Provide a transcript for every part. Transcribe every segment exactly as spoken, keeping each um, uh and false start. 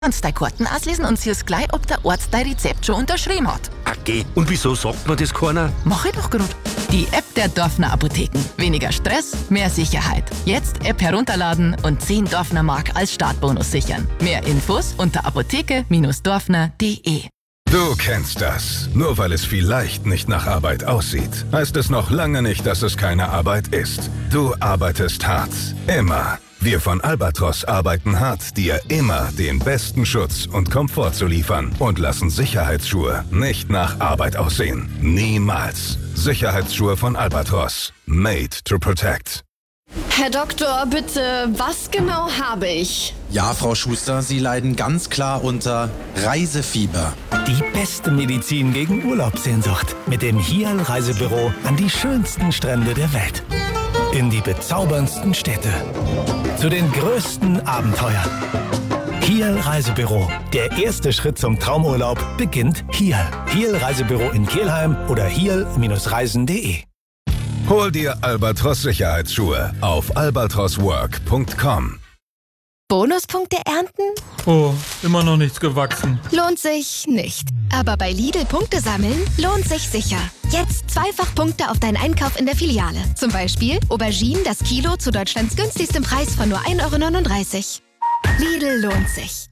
Kannst deine Karten auslesen und siehst gleich, ob der Arzt dein Rezept schon unterschrieben hat. Okay, und wieso sagt mir das keiner? Mach ich doch grad. Die App der Dorfner Apotheken. Weniger Stress, mehr Sicherheit. Jetzt App herunterladen und zehn Dorfner Mark als Startbonus sichern. Mehr Infos unter apotheke Dorfner punkt de. Du kennst das. Nur weil es vielleicht nicht nach Arbeit aussieht, heißt es noch lange nicht, dass es keine Arbeit ist. Du arbeitest hart. Immer. Wir von Albatros arbeiten hart, dir immer den besten Schutz und Komfort zu liefern und lassen Sicherheitsschuhe nicht nach Arbeit aussehen. Niemals. Sicherheitsschuhe von Albatros. Made to protect. Herr Doktor, bitte, was genau habe ich? Ja, Frau Schuster, Sie leiden ganz klar unter Reisefieber. Die beste Medizin gegen Urlaubssehnsucht. Mit dem Hial Reisebüro an die schönsten Strände der Welt. In die bezauberndsten Städte. Zu den größten Abenteuern. Hial Reisebüro. Der erste Schritt zum Traumurlaub beginnt hier. Hial Reisebüro in Kelheim oder hial Reisen punkt de. Hol dir Albatros Sicherheitsschuhe auf albatros work punkt com. Bonuspunkte ernten? Oh, immer noch nichts gewachsen. Lohnt sich nicht. Aber bei Lidl Punkte sammeln lohnt sich sicher. Jetzt zweifach Punkte auf deinen Einkauf in der Filiale. Zum Beispiel Auberginen das Kilo zu Deutschlands günstigstem Preis von nur ein Euro neununddreißig. Lidl lohnt sich.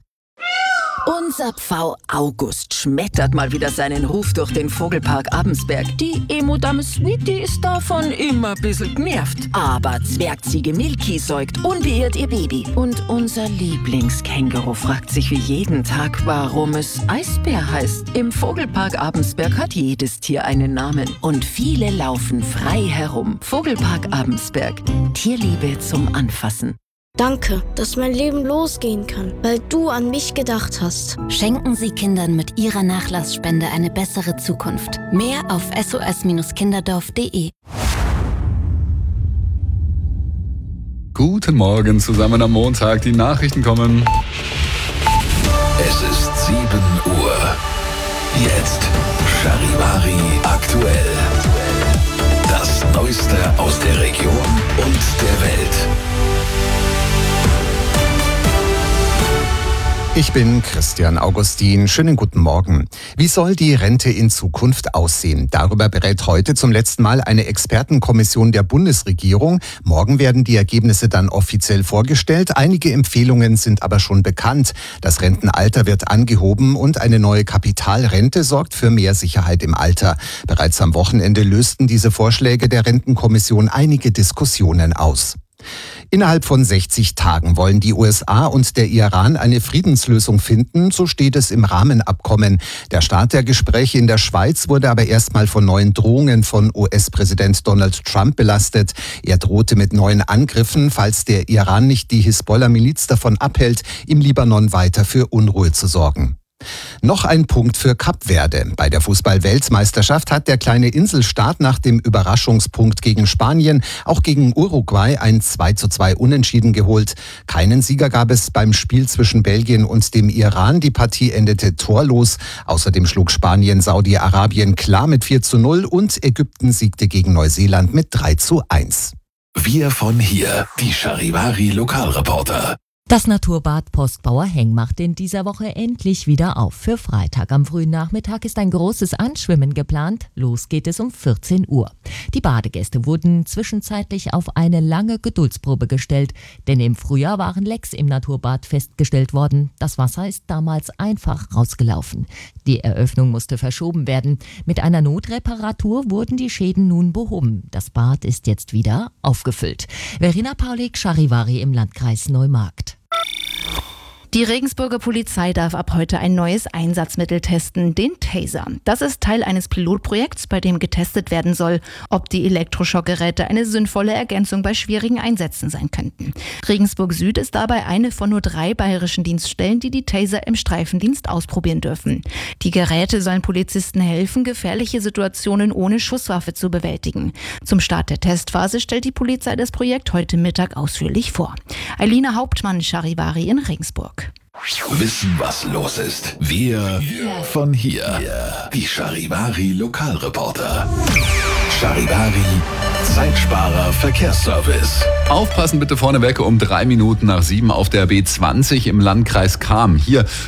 Unser Pfau August schmettert mal wieder seinen Ruf durch den Vogelpark Abensberg. Die Emo-Dame Sweetie ist davon immer ein bisschen genervt. Aber Zwergziege Milky säugt unbeirrt ihr Baby. Und unser Lieblingskänguru fragt sich wie jeden Tag, warum es Eisbär heißt. Im Vogelpark Abensberg hat jedes Tier einen Namen. Und viele laufen frei herum. Vogelpark Abensberg. Tierliebe zum Anfassen. Danke, dass mein Leben losgehen kann, weil du an mich gedacht hast. Schenken Sie Kindern mit Ihrer Nachlassspende eine bessere Zukunft. Mehr auf s o s kinderdorf punkt de. Guten Morgen zusammen am Montag. Die Nachrichten kommen. Es ist sieben Uhr. Jetzt Charivari aktuell. Das Neueste aus der Region und der Welt. Ich bin Christian Augustin. Schönen guten Morgen. Wie soll die Rente in Zukunft aussehen? Darüber berät heute zum letzten Mal eine Expertenkommission der Bundesregierung. Morgen werden die Ergebnisse dann offiziell vorgestellt. Einige Empfehlungen sind aber schon bekannt. Das Rentenalter wird angehoben und eine neue Kapitalrente sorgt für mehr Sicherheit im Alter. Bereits am Wochenende lösten diese Vorschläge der Rentenkommission einige Diskussionen aus. Innerhalb von sechzig Tagen wollen die U S A und der Iran eine Friedenslösung finden, so steht es im Rahmenabkommen. Der Start der Gespräche in der Schweiz wurde aber erstmal von neuen Drohungen von U S-Präsident Donald Trump belastet. Er drohte mit neuen Angriffen, falls der Iran nicht die Hisbollah-Miliz davon abhält, im Libanon weiter für Unruhe zu sorgen. Noch ein Punkt für Kap Verde. Bei der Fußball-Weltmeisterschaft hat der kleine Inselstaat nach dem Überraschungspunkt gegen Spanien auch gegen Uruguay ein zwei zu zwei Unentschieden geholt. Keinen Sieger gab es beim Spiel zwischen Belgien und dem Iran. Die Partie endete torlos. Außerdem schlug Spanien Saudi-Arabien klar mit vier zu null und Ägypten siegte gegen Neuseeland mit drei zu eins. Wir von hier, die Charivari Lokalreporter. Das Naturbad Postbauer Heng macht in dieser Woche endlich wieder auf. Für Freitag am frühen Nachmittag ist ein großes Anschwimmen geplant. Los geht es um vierzehn Uhr. Die Badegäste wurden zwischenzeitlich auf eine lange Geduldsprobe gestellt, denn im Frühjahr waren Lecks im Naturbad festgestellt worden. Das Wasser ist damals einfach rausgelaufen. Die Eröffnung musste verschoben werden. Mit einer Notreparatur wurden die Schäden nun behoben. Das Bad ist jetzt wieder aufgefüllt. Verena Paulik, Charivari im Landkreis Neumarkt. Die Regensburger Polizei darf ab heute ein neues Einsatzmittel testen, den Taser. Das ist Teil eines Pilotprojekts, bei dem getestet werden soll, ob die Elektroschockgeräte eine sinnvolle Ergänzung bei schwierigen Einsätzen sein könnten. Regensburg Süd ist dabei eine von nur drei bayerischen Dienststellen, die die Taser im Streifendienst ausprobieren dürfen. Die Geräte sollen Polizisten helfen, gefährliche Situationen ohne Schusswaffe zu bewältigen. Zum Start der Testphase stellt die Polizei das Projekt heute Mittag ausführlich vor. Eilina Hauptmann, Charivari in Regensburg. Wissen, was los ist. Wir von hier. Die Charivari Lokalreporter. Charivari Zeitsparer Verkehrsservice. Aufpassen bitte vorneweg um drei Minuten nach sieben auf der B zwanzig im Landkreis Cham. Hier